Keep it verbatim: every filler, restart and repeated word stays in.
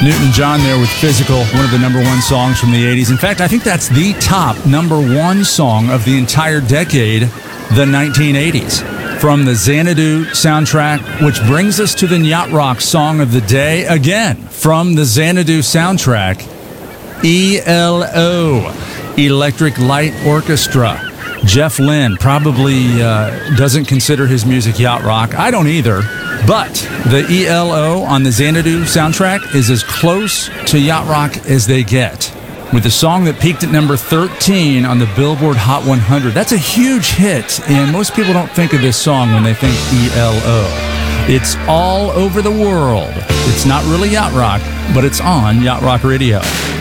Newton-John there with Physical, one of the number one songs from the eighties. In fact, I think that's the top number one song of the entire decade, the nineteen eighties. From the Xanadu soundtrack, which brings us to the Yacht Rock song of the day. Again, from the Xanadu soundtrack, E L O, Electric Light Orchestra. Jeff Lynne probably uh, doesn't consider his music yacht rock. I don't either. But the E L O on the Xanadu soundtrack is as close to yacht rock as they get, with a song that peaked at number thirteen on the Billboard Hot one hundred. That's a huge hit, and most people don't think of this song when they think E L O. It's all over the world. It's not really yacht rock, but it's on Yacht Rock Radio.